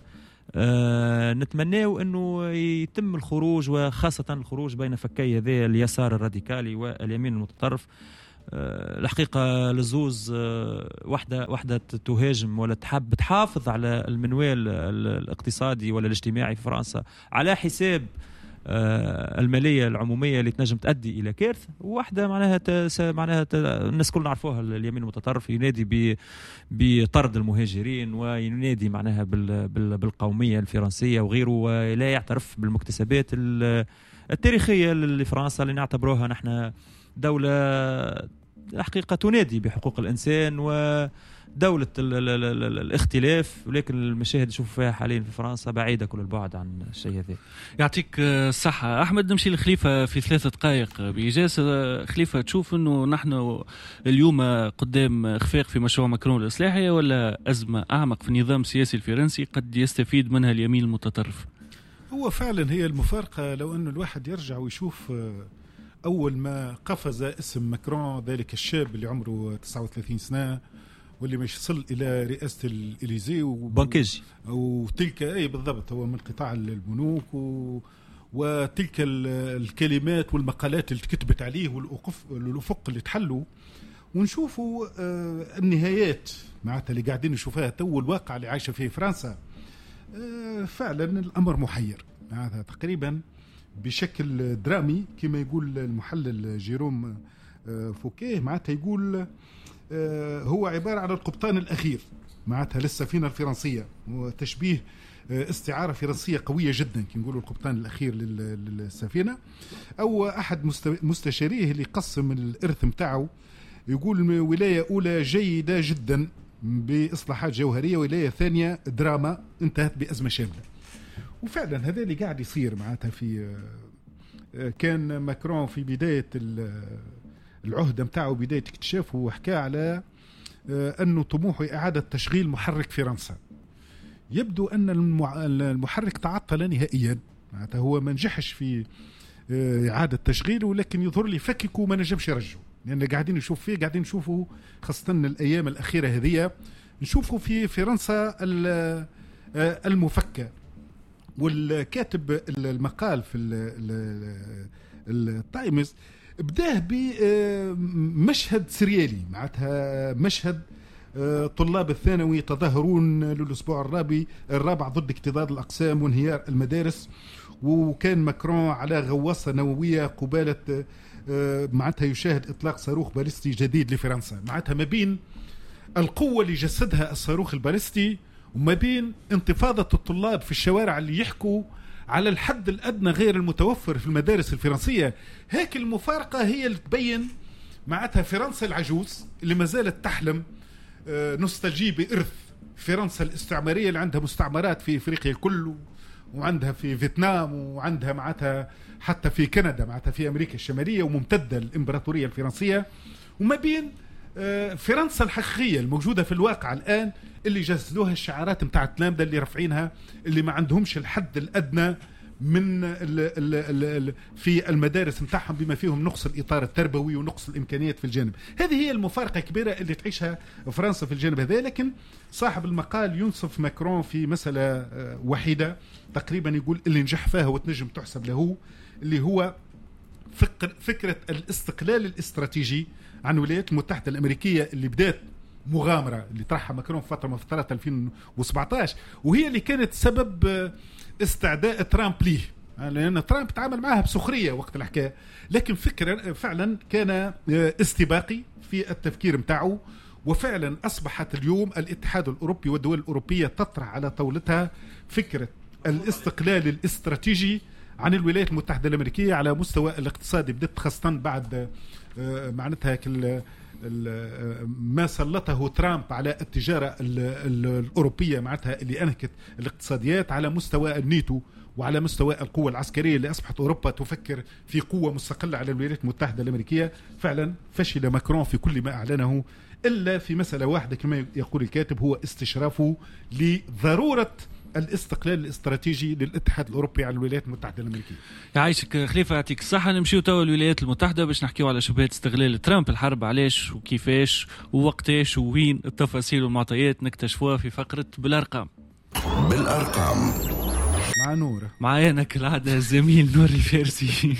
آه نتمناو انه يتم الخروج، وخاصه الخروج بين فكي هذا اليسار الراديكالي واليمين المتطرف. آه الحقيقه للزوز آه وحده وحده تهاجم ولا تحب تحافظ على المنوال الاقتصادي ولا الاجتماعي في فرنسا على حساب آه الماليه العموميه اللي تنجم تؤدي الى كارثه، وواحده معناها تس معناها الناس كلنا نعرفوها اليمين المتطرف ينادي بطرد المهاجرين وينادي معناها بال بال بالقوميه الفرنسيه وغيره، ولا يعترف بالمكتسبات التاريخيه لفرنسا اللي نعتبروها نحن دوله حقيقه تنادي بحقوق الانسان و دولة ال ال ال ال الاختلاف، ولكن المشاهد نشوف فيها حاليا في فرنسا بعيدة كل البعد عن الشيء هذا. يعطيك الصحة. أحمد نمشي لخليفة في ثلاثة دقائق بإيجاز. خليفة تشوف أنه نحن اليوم قدام إخفاق في مشروع ماكرون الإصلاحي ولا أزمة أعمق في النظام السياسي الفرنسي قد يستفيد منها اليمين المتطرف؟ هو فعلا هي المفارقة لو أنه الواحد يرجع ويشوف أول ما قفز اسم ماكرون ذلك الشاب اللي عمره تسعة وثلاثين سنة واللي مش يصل الى رئاسه الاليزي وبنكيجي وتلك اي بالضبط هو من قطاع البنوك و... وتلك الكلمات والمقالات اللي كتبت عليه والافق الافق اللي تحلوا، ونشوفوا آه النهايات معناتها اللي قاعدين نشوفها تو الواقع اللي عايشه فيه فرنسا. آه فعلا الامر محير معناتها تقريبا بشكل درامي كما يقول المحلل جيروم آه فوكيه، معناتها يقول هو عبارة عن القبطان الأخير معناتها للسفينة الفرنسية، وتشبيه استعارة فرنسية قوية جدا كي نقولوا القبطان الأخير للسفينة. أو أحد مستشاريه اللي قسم الإرث متاعه يقول ولاية أولى جيدة جدا بإصلاحات جوهرية، ولاية ثانية دراما انتهت بأزمة شاملة. وفعلا هذا اللي قاعد يصير معناتها في كان ماكرون في بداية العهدة متاعه بداية اكتشافه وحكى على أنه طموحه إعادة تشغيل محرك فرنسا. يبدو أن المحرك تعطل نهائيا معناتها هو ما نجحش في إعادة تشغيله، ولكن يظهر لي فكك وما نجمش يرجعه، لأن قاعدين نشوف فيه قاعدين نشوفه خاصة الأيام الأخيرة هذه نشوفه في فرنسا المفكة. والكاتب المقال في التايمز بداه بمشهد سريالي معناتها مشهد طلاب الثانوي يتظاهرون للأسبوع الرابع الرابع ضد اكتظاظ الأقسام وانهيار المدارس، وكان ماكرون على غواصة نووية قبالة معناتها يشاهد إطلاق صاروخ باليستي جديد لفرنسا. معناتها ما بين القوة اللي جسدها الصاروخ الباليستي وما بين انتفاضة الطلاب في الشوارع اللي يحكوا على الحد الأدنى غير المتوفر في المدارس الفرنسية. هيك المفارقة هي اللي تبين معناتها فرنسا العجوز اللي ما زالت تحلم نستجي بإرث فرنسا الاستعمارية اللي عندها مستعمرات في أفريقيا الكل، وعندها في فيتنام، وعندها معناتها حتى في كندا معناتها في أمريكا الشمالية، وممتدة الإمبراطورية الفرنسية. وما بين فرنسا الحقيقية الموجودة في الواقع الآن اللي جسدوها الشعارات متاعت لامدا اللي رفعينها اللي ما عندهمش الحد الأدنى من ال ال ال في المدارس متاعهم بما فيهم نقص الإطار التربوي ونقص الإمكانيات في الجانب. هذه هي المفارقة الكبيرة اللي تعيشها فرنسا في الجانب هذا. لكن صاحب المقال ينصف ماكرون في مسألة وحيدة تقريبا يقول اللي نجح فيها وتنجم تحسب له، اللي هو فكر فكرة الاستقلال الاستراتيجي عن الولايات المتحدة الأمريكية اللي بدأت مغامرة اللي طرحها ماكرون في فترة من فترات ألفين وسبعطعش، وهي اللي كانت سبب استعداء ترامب ليه، لأن ترامب تعامل معها بسخرية وقت الحكاية. لكن فكرة فعلا كان استباقي في التفكير متاعه، وفعلا أصبحت اليوم الاتحاد الأوروبي والدول الأوروبية تطرح على طاولتها فكرة الاستقلال الاستراتيجي عن الولايات المتحدة الأمريكية على مستوى الاقتصادي، بدأت خاصة بعد معناتها ما سلطه ترامب على التجارة الأوروبية معناتها اللي أنهكت الاقتصاديات على مستوى الناتو وعلى مستوى القوة العسكرية اللي أصبحت أوروبا تفكر في قوة مستقلة على الولايات المتحدة الأمريكية. فعلا فشل ماكرون في كل ما أعلنه إلا في مسألة واحدة كما يقول الكاتب، هو استشرافه لضرورة الاستقلال الاستراتيجي للاتحاد الاوروبي على الولايات المتحده الامريكيه. يعيشك خليفه، يعطيك الصحه. نمشيو توا الولايات المتحده باش نحكيو على شبهات استغلال ترامب الحرب، علاش وكيفاش ووقتاش ووين، التفاصيل والمعطيات نكتشفوها في فقره بالارقام. بالأرقام مع نور معايا أنا كالعادة الزميل نور الفارسي.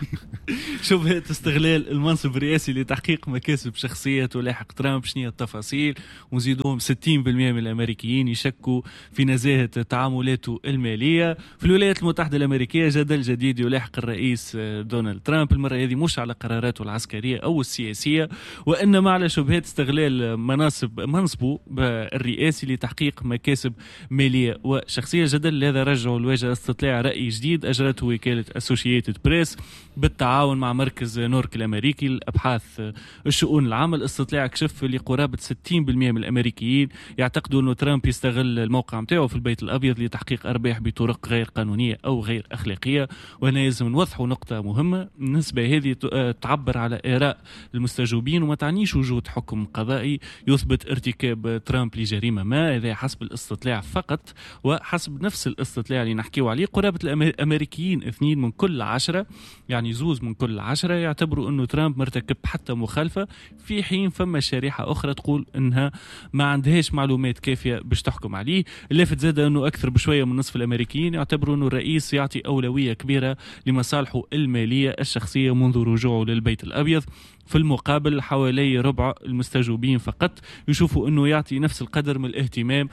شبهة استغلال المنصب الرئاسي لتحقيق مكاسب شخصية ولاحق ترامب، شنية التفاصيل؟ ونزيدهم ستين بالمئة من الأمريكيين يشكوا في نزاهة تعاملاته المالية. في الولايات المتحدة الأمريكية جدل جديد يلاحق الرئيس دونالد ترامب، المرة هذه مش على قراراته العسكرية أو السياسية، وإنما على شبهة استغلال مناصب منصبه الرئاسي لتحقيق مكاسب مالية وشخصية. جدل هذا رجعوا الواجهة استطلاع رأي جديد أجرته وكالة أسوشيتد بريس بالتعاون مع مركز نورك الأمريكي للأبحاث الشؤون العامة. الاستطلاع كشف لقرابة ستين بالمئة من الأمريكيين يعتقدوا أنه ترامب يستغل الموقع متاعه في البيت الأبيض لتحقيق أرباح بطرق غير قانونية أو غير أخلاقية. وهنا يلزم نوضحوا نقطة مهمة، النسبة هذه تعبر على آراء المستجوبين وما تعنيش وجود حكم قضائي يثبت ارتكاب ترامب لجريمة ما، هذا حسب الاستطلاع فقط. وحسب نفس الاستطلاع اللي نحكيه عليه قرابة الأمريكيين اثنين من كل عشرة، يعني زوز من كل عشرة، يعتبروا أنه ترامب مرتكب حتى مخالفة، في حين فما شريحة أخرى تقول أنها ما عندهاش معلومات كافية باش تحكم عليه. اللافت زاد أنه أكثر بشوية من نصف الأمريكيين يعتبروا أنه الرئيس يعطي أولوية كبيرة لمصالحه المالية الشخصية منذ رجوعه للبيت الأبيض. في المقابل حوالي ربع المستجوبين فقط يشوفوا أنه يعطي نفس القدر من الاهتمام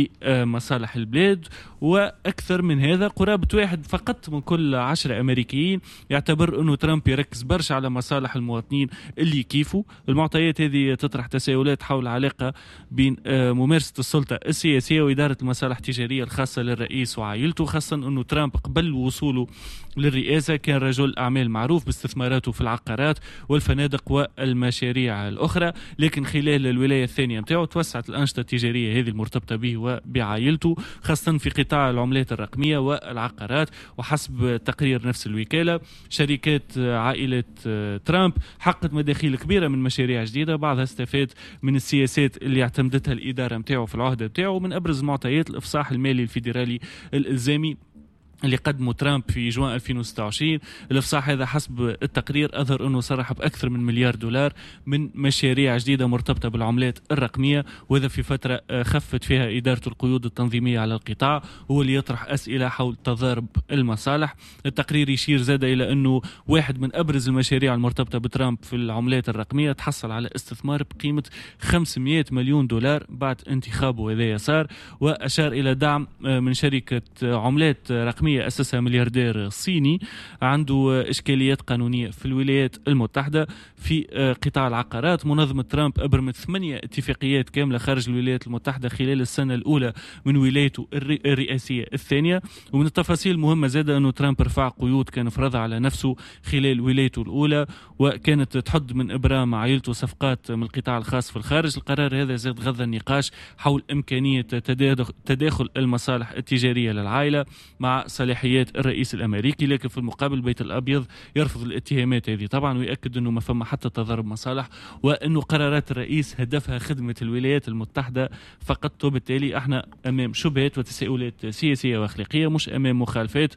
لمصالح البلاد. وأكثر من هذا قرابة واحد فقط من كل عشرة أمريكيين يعتبر أنه ترامب يركز برشا على مصالح المواطنين اللي كيفوا. المعطيات هذه تطرح تساؤلات حول العلاقة بين ممارسة السلطة السياسية وإدارة المصالح التجارية الخاصة للرئيس وعائلته، خاصة أنه ترامب قبل وصوله للرئاسة كان رجل أعمال معروف باستثماراته في العقارات والفنادق والمشاريع الأخرى، لكن خلال الولاية الثانية متاعه توسعت الأنشطة التجارية هذه المرتبطة به وبعائلته، خاصة في قطاع العملات الرقمية والعقارات. وحسب تقرير نفس الوكالة شركات عائلة ترامب حققت مداخيل كبيرة من مشاريع جديدة، بعضها استفاد من السياسات اللي اعتمدتها الإدارة متاعه في العهدة متاعه. من أبرز المعطيات الإفصاح المالي الفيدرالي الإلزامي اللي قدمه ترامب في جوان ألفين وستة وعشرين. الافصاح هذا حسب التقرير اظهر انه صرح باكثر من مليار دولار من مشاريع جديده مرتبطه بالعملات الرقميه، وهذا في فتره خفت فيها اداره القيود التنظيميه على القطاع، هو اللي يطرح اسئله حول تضارب المصالح. التقرير يشير زاد الى انه واحد من ابرز المشاريع المرتبطه بترامب في العملات الرقميه تحصل على استثمار بقيمه خمسمئة مليون دولار بعد انتخابه هذا صار. واشار الى دعم من شركه عملات رقميه أسسها ملياردير صيني عنده إشكاليات قانونية في الولايات المتحدة في قطاع العقارات. منظمة ترامب أبرمت ثمانية اتفاقيات كاملة خارج الولايات المتحدة خلال السنة الأولى من ولايته الرئاسية الثانية. ومن التفاصيل المهمة زاد أنه ترامب رفع قيود كان فرضها على نفسه خلال ولايته الأولى، وكانت تحد من إبرام عائلته صفقات من القطاع الخاص في الخارج. القرار هذا زاد غض النقاش حول إمكانية تداخل المصالح التجارية للعائلة مع صلاحيات الرئيس الأمريكي، لكن في المقابل البيت الأبيض يرفض الاتهامات هذه طبعا، ويأكد أنه ما فما حتى تضارب مصالح، وأنه قرارات الرئيس هدفها خدمة الولايات المتحدة فقط. وبالتالي احنا أمام شبهات وتساؤلات سياسية وأخلاقية، مش أمام مخالفات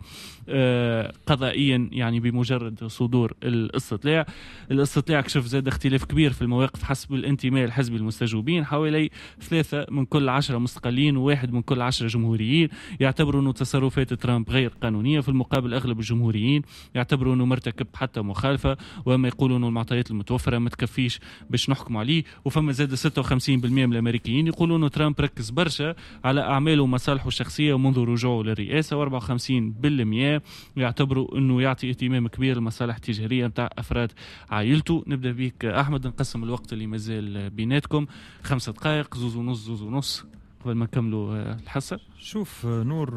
آه قضائيا يعني بمجرد صدور الاستطلاع. الاستطلاع كشف زاد اختلاف كبير في المواقف حسب الانتماء الحزبي المستجوبين، حوالي ثلاثة من كل عشرة مستقلين وواحد من كل عشرة جمهوريين يعتبروا أنه تصرفات ترامب غير قانونية. في المقابل أغلب الجمهوريين يعتبروا أنه مرتكب حتى مخالفة، وما يقولوا أنه المعطيات المتوفرة ما تكفيش باش نحكم عليه. وفما زاد ستة وخمسين بالمئة من الأمريكيين يقولوا أنه ترامب ركز برشا على أعماله ومصالحه الشخصية منذ رجوعه للرئاسة، وأربعة وخمسين بالمئة يعتبروا أنه يعطي اهتمام كبير للمصالح التجارية متاع أفراد عائلته. نبدأ بيك أحمد، نقسم الوقت اللي مازال بيناتكم خمسة دقائق، زوز ونص زوز ونص قبل ما نكملوا الحصة. شوف نور،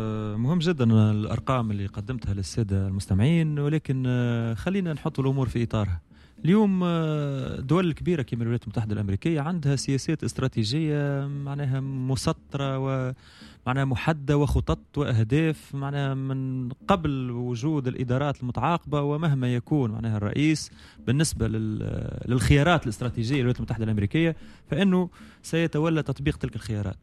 مهم جدا الأرقام اللي قدمتها للسادة المستمعين، ولكن خلينا نحط الأمور في إطارها. اليوم الدول الكبيرة كما الولايات المتحدة الأمريكية عندها سياسات استراتيجية معناها مسطرة ومعناها محددة وخطط وأهداف معناها من قبل وجود الإدارات المتعاقبة، ومهما يكون معناها الرئيس بالنسبة للخيارات الاستراتيجية للولايات المتحدة الأمريكية فإنه سيتولى تطبيق تلك الخيارات.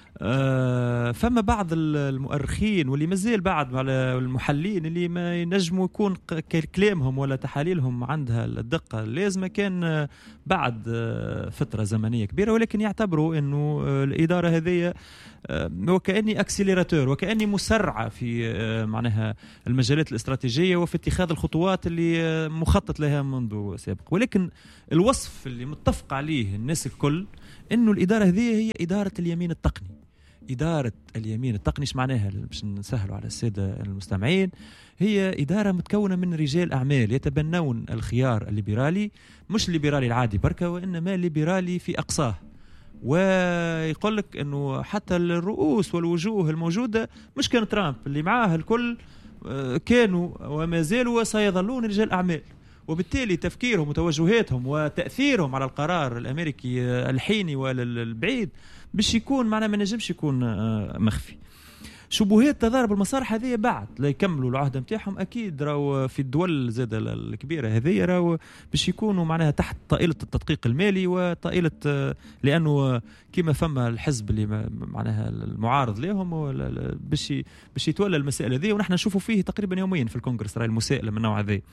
أه فما بعض المؤرخين واللي مازال بعد على المحللين اللي ما ينجموا يكون كلامهم ولا تحاليلهم عندها الدقة اللازمة كان بعد فترة زمنية كبيرة، ولكن يعتبروا أنه الإدارة هذه وكأني اكسيليراتور وكأني مسرعة في معناها المجالات الاستراتيجية وفي اتخاذ الخطوات اللي مخطط لها منذ سابق. ولكن الوصف اللي متفق عليه الناس الكل انه الإدارة هذه هي إدارة اليمين التقني. إدارة اليمين التقني ايش معناها باش نسهلوا على السادة المستمعين؟ هي إدارة متكونة من رجال أعمال يتبنون الخيار الليبرالي، مش الليبرالي العادي بركة، وإنما الليبرالي في أقصاه. ويقول لك انه حتى الرؤوس والوجوه الموجوده مش كان ترامب اللي معاه الكل كانوا وما زالوا وسيظلون رجال اعمال، وبالتالي تفكيرهم وتوجهاتهم وتاثيرهم على القرار الامريكي الحيني والبعيد باش يكون معنا ما نجمش يكون مخفي. شبهات تضارب المصالح هذه بعد لا يكملوا العهد نتاعهم اكيد راهو في الدول زاد الكبيره هذه راهو باش يكونوا معناها تحت طائله التدقيق المالي وطائله، لانه كما فما الحزب اللي معناها المعارض لهم باش باش يتولى المسائل هذه، ونحن نشوفوا فيه تقريبا يوميا في الكونغرس راهي المسائله من النوع هذا.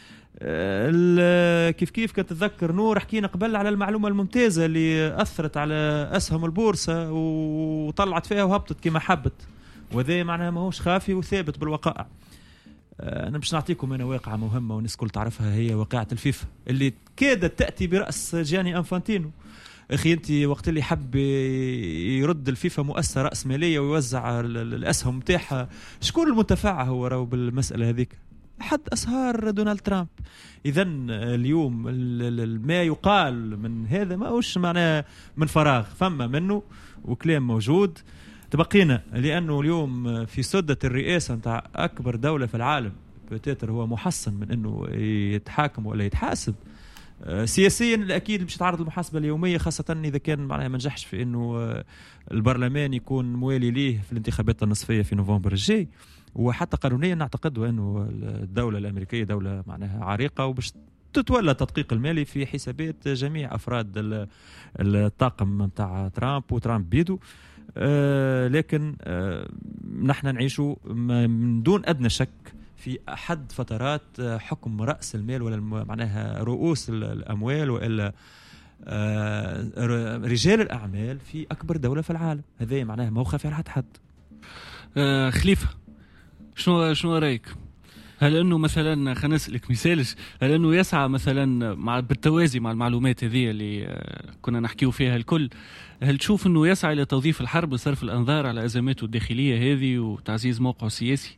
كيف كيف كتتذكر نور حكينا قبل على المعلومه الممتازه اللي اثرت على اسهم البورصه وطلعت فيها وهبطت كما حبت، وذا معناها ماهوش خافي وثابت بالوقائع. أنا باش نعطيكم أنا واقعة مهمة والناس كل تعرفها، هي واقعة الفيفا اللي كادت تأتي برأس جاني أنفانتينو. أخي أنت وقت اللي حب يرد الفيفا مؤسسة رأس مالية ويوزع الأسهم متاعها، شكون المتفاعل هو راهو بالمسألة هذيك؟ حد أسهار دونالد ترامب. إذن اليوم ما يقال من هذا ما هوش معناه من فراغ، فما منه وكلام موجود. تبقينا لأنه اليوم في سدة الرئاسة نتاع أكبر دولة في العالم بتاتر هو محسن من أنه يتحاكم ولا يتحاسب سياسيا. أكيد مش يتعرض للمحاسبة اليومية، خاصة إذا كان معناها ما نجحش في أنه البرلمان يكون موالي ليه في الانتخابات النصفية في نوفمبر الجاي. وحتى قانونيا نعتقد أنه الدولة الأمريكية دولة معناها عريقة وبش تتولى التدقيق المالي في حسابات جميع أفراد الطاقم نتاع ترامب وترامب بيدو. آه لكن آه نحن نعيشوا من دون أدنى شك في أحد فترات حكم رأس المال ولا معناها رؤوس الأموال وإلا آه رجال الأعمال في أكبر دولة في العالم. هذا معناها ما هو خافي على حد حد. آه خليفة، شنو شنو رأيك؟ هل انه مثلا خلينا نسالك مثالش، هل انه يسعى مثلا مع بالتوازي مع المعلومات هذه اللي كنا نحكيو فيها الكل، هل تشوف انه يسعى الى توظيف الحرب وصرف الانظار على ازماته الداخليه هذه وتعزيز موقعه السياسي؟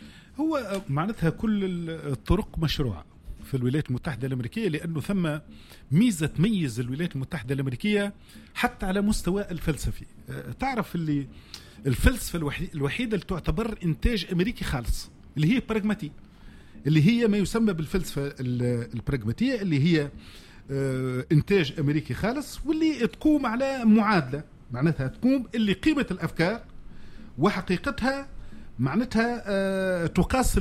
هو معناتها كل الطرق مشروعه في الولايات المتحده الامريكيه، لانه ثم ميزه تميز الولايات المتحده الامريكيه حتى على مستوى الفلسفي. تعرف اللي الفلسفه الوحيده اللي تعتبر انتاج امريكي خالص اللي هي براغماتية، اللي هي ما يسمى بالفلسفة البراغماتية، اللي هي انتاج امريكي خالص، واللي تقوم على معادلة معناتها تقوم اللي قيمة الافكار وحقيقتها معناتها تقاس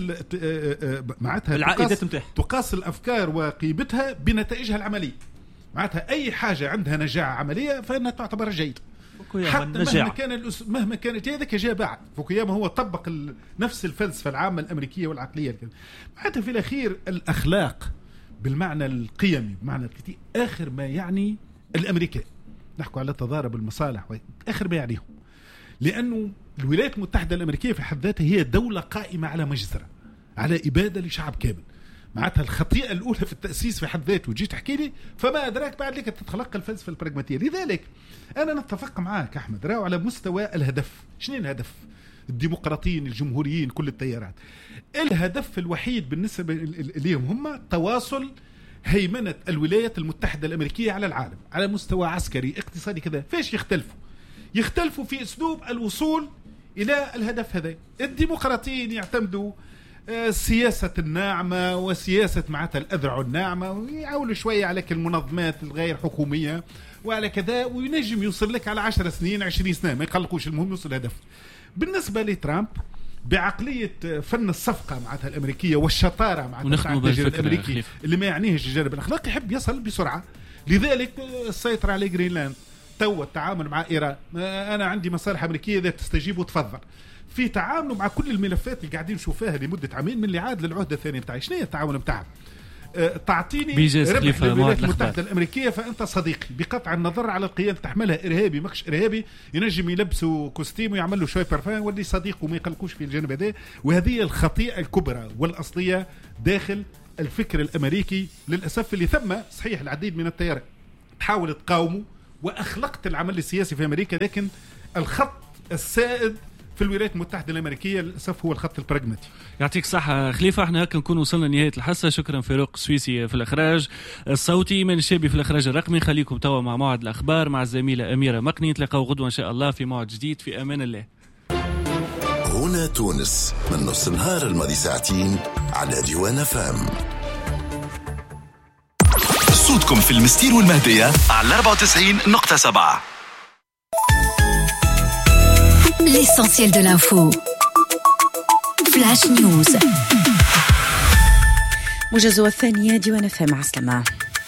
معناتها العائدات نتاعها، تقاس الافكار وقيمتها بنتائجها العملية. معناتها اي حاجة عندها نجاعة عملية فإنها تعتبر جيدة، حتى مهما كان الأس... مهما كانت هذاك جاء بعد. فوكوياما هو طبق ال... نفس الفلسفة العامة الأمريكية والعقلية. معناتها في الأخير الأخلاق بالمعنى القيمي بمعنى الكتير آخر ما يعني الأمريكان. نحكوا على تضارب المصالح آخر ما يعنيهم، لأنه الولايات المتحدة الأمريكية في حد ذاتها هي دولة قائمة على مجزرة، على إبادة لشعب كامل. معناتها الخطيئة الأولى في التأسيس في حد ذاته وجيت تحكي لي فما أدراك بعد لك تتخلق الفلسفة البراغماتية. لذلك أنا نتفق معاك أحمد راو على مستوى الهدف. شنو الهدف؟ الديمقراطيين الجمهوريين كل التيارات، الهدف الوحيد بالنسبة لهم هم تواصل هيمنة الولايات المتحدة الأمريكية على العالم على مستوى عسكري اقتصادي كذا. فيش يختلفوا؟ يختلفوا في أسلوب الوصول إلى الهدف هذا. الديمقراطيين يعتمدوا السياسة الناعمة وسياسة معناتها الأذرع الناعمة، ويعولوا شوية على المنظمات الغير حكومية وعلى كذا، وينجم يوصل لك على عشر سنين عشرين سنة ما يقلقوش، المهم يوصل الهدف. بالنسبة لترامب بعقلية فن الصفقة معناتها الأمريكية والشطارة معناتها التاجر الأمريكي اللي ما يعنيهش الجانب الأخلاقي، يحب يصل بسرعة. لذلك السيطرة على جرينلاند، تو التعامل مع إيران، أنا عندي مصالح أمريكية إذا تستجيب وتفضل. في تعامله مع كل الملفات اللي قاعدين نشوفها لمدة عامين من اللي عاد للعهدة الثانية بتاعي. شنو هي التعامل بتاعهم؟ تعطيني ربح للولايات المتحدة الأمريكية فأنت صديقي، بقطع النظر على القيادة تحملها إرهابي ماكش إرهابي، ينجم يلبسوا كوستيم ويعمل له شوية برفان ولي صديق وما يقلقوش في الجانب هذا. وهذه الخطيئة الكبرى والأصلية داخل الفكر الأمريكي للأسف، اللي ثم صحيح العديد من التيارات تحاول تقاومه وأخلقت العمل السياسي في أمريكا، لكن الخط السائد في الولايات المتحدة الأمريكية للأسف هو الخط البراغماتي. يعطيك صحة خليفة. احنا هكا نكون وصلنا لنهاية الحصة. شكرا فاروق السويسي في الإخراج الصوتي، من الشابي في الإخراج الرقمي. خليكم توا مع موعد الأخبار مع الزميلة أميرة مقني. نتلاقاو غدوة إن شاء الله في موعد جديد. في أمان الله. هنا تونس من نص النهار الماضي ساعتين على ديوان فام. صوتكم في المستير والمهدية على أربعة وتسعين نقطة سبعة. L'essentiel de l'info. Flash News. موجز الثانية ديوان فام. عسلامة.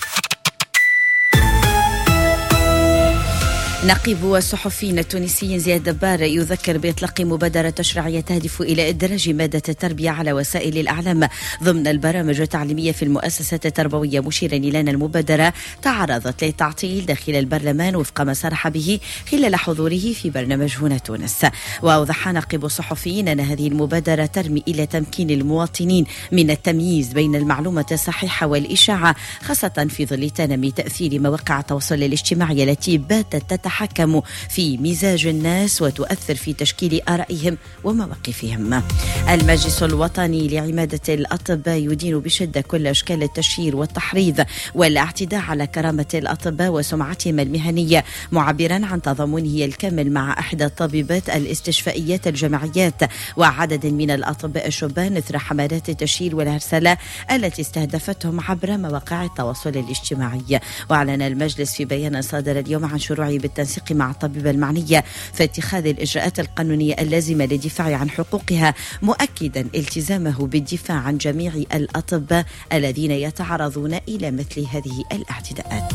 نقيب الصحفيين التونسيين زياد دبار يذكر بإطلاق مبادرة تشريعية تهدف إلى إدراج مادة التربية على وسائل الإعلام ضمن البرامج التعليمية في المؤسسات التربوية، مشيرا إلى أن المبادرة تعرضت للتعطيل داخل البرلمان وفق ما صرح به خلال حضوره في برنامج هنا تونس. وأوضح نقيب الصحفيين أن هذه المبادرة ترمي إلى تمكين المواطنين من التمييز بين المعلومة الصحيحة والإشاعة، خاصة في ظل تنامي تأثير مواقع التواصل الاجتماعي التي باتت تتحكم تتحكم في مزاج الناس وتؤثر في تشكيل آرائهم ومواقفهم. المجلس الوطني لعمادة الأطباء يدين بشدة كل أشكال التشهير والتحريض والاعتداء على كرامة الأطباء وسمعتهم المهنية، معبرا عن تضامنه الكامل مع إحدى الطبيبات الاستشفائيات الجامعيات وعدد من الأطباء الشبان إثر حملات التشهير والهرسلة التي استهدفتهم عبر مواقع التواصل الاجتماعي. وأعلن المجلس في بيان صادر اليوم عن شروعه بالتنسيق مع الطبيبة المعنية في اتخاذ الإجراءات القانونية اللازمة للدفاع عن حقوقها، مؤكدا التزامه بالدفاع عن جميع الأطباء الذين يتعرضون إلى مثل هذه الاعتداءات.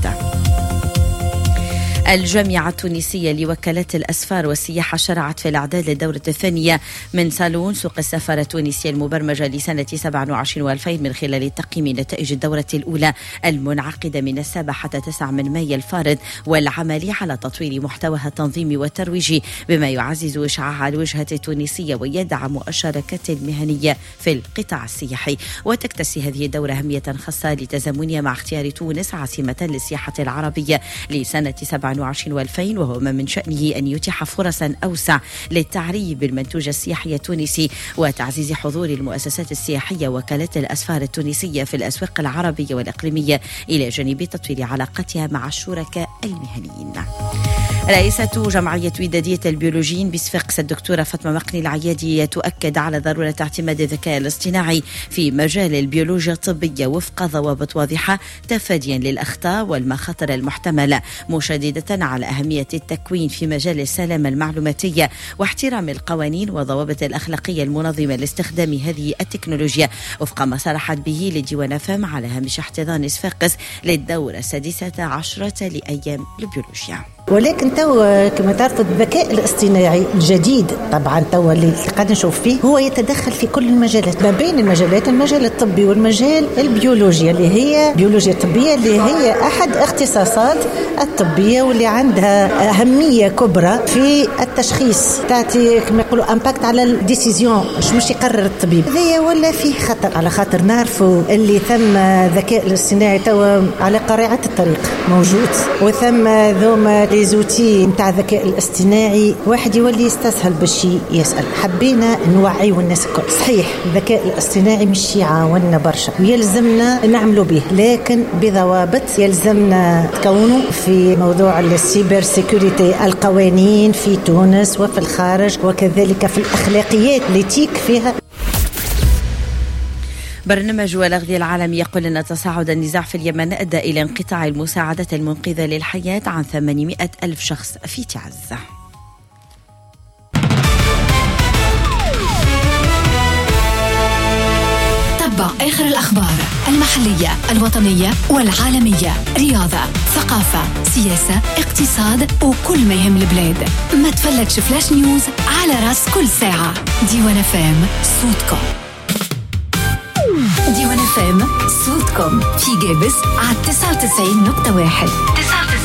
الجامعة التونسية لوكالات الأسفار والسياحة شرعت في الأعداد للدورة الثانية من صالون سوق السفارة التونسية المبرمجة لسنة سبعة وعشرين وألفين من خلال تقييم نتائج الدورة الأولى المنعقدة من السابع حتى تسعة من مايو الفارض، والعمل على تطوير محتواها التنظيمي والترويجي بما يعزز إشعاع الوجهة التونسية ويدعم الشراكات المهنية في القطاع السياحي. وتكتسي هذه الدورة أهمية خاصة لتزامنها مع اختيار تونس عاصمة للسياحة العربية لسنة سبعة وعشرين وألفين، وهو ما من شأنه أن يتيح فرصا أوسع للتعريب بالمنتوج السياحي التونسي وتعزيز حضور المؤسسات السياحية وكالات الأسفار التونسية في الأسواق العربية والإقليمية إلى جانب تطوير علاقتها مع الشركاء المهنيين. رئيسة جمعية ودادية البيولوجيين بصفاقس الدكتورة فاطمة مقني العيادي تؤكد على ضرورة اعتماد الذكاء الاصطناعي في مجال البيولوجيا الطبية وفق ضوابط واضحة تفاديا للأخطاء والمخاطر المحتملة، مشددة على أهمية التكوين في مجال السلامة المعلوماتية واحترام القوانين والضوابط الأخلاقية المنظمة لاستخدام هذه التكنولوجيا، وفق ما صرحت به لديوان فام على هامش احتضان صفاقس للدورة السادسة عشرة لأيام البيولوجيا. ولكن تو كما تعرفوا الذكاء الاصطناعي الجديد طبعا تو اللي قاعد نشوف فيه هو يتدخل في كل المجالات، ما بين المجالات المجال الطبي والمجال البيولوجيا اللي هي بيولوجيا طبية اللي هي أحد اختصاصات الطبية واللي عندها أهمية كبرى في التشخيص، تعطي كما يقولوا امباكت على الديسيزيون مش مش يقرر الطبيب. هذه ولا فيه خطر على خاطر نعرفوا اللي ثم ذكاء الاصطناعي تو على قارعة الطريق موجود، وثم ذوما ليزوتي نتاع الذكاء الاصطناعي واحد يولي يستسهل باش يسأل. حبينا نوعيو الناس الكل، صحيح الذكاء الاصطناعي مش يعاوننا برشا ويلزمنا نعملوا به لكن بضوابط، يلزمنا تكونوا في موضوع السيبر سيكوريتي القوانين في تونس وفي الخارج وكذلك في الأخلاقيات ليتيك فيها. برنامج الأغذية العالمي يقول أن تصاعد النزاع في اليمن أدى إلى انقطاع المساعدات المنقذة للحياة عن ثمانمائة ألف شخص في تعز. تابع آخر الأخبار المحلية الوطنية والعالمية، رياضة، ثقافة، سياسة، اقتصاد وكل ما يهم البلاد. ما تفلتش فلاش نيوز على راس كل ساعة. ديوان فام صوتكم. ديوان اف ام صوتكم في جابس على تسعة وتسعين نقطة واحد. تسعة وتسعين